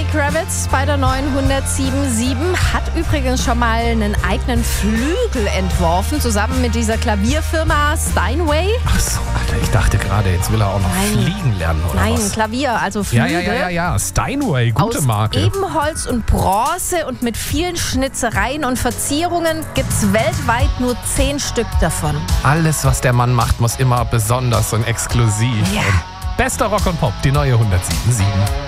Kravitz bei der neuen 107.7. Hat übrigens schon mal einen eigenen Flügel entworfen, zusammen mit dieser Klavierfirma Steinway. Ach so, Alter, ich dachte gerade, jetzt will er auch noch fliegen lernen oder Nein, was? Klavier, also Flügel. Ja. Steinway, gute aus Marke. Ebenholz und Bronze und mit vielen Schnitzereien und Verzierungen gibt's weltweit nur 10 Stück davon. Alles, was der Mann macht, muss immer besonders und exklusiv. Ja. Und bester Rock und Pop, die neue 107.7.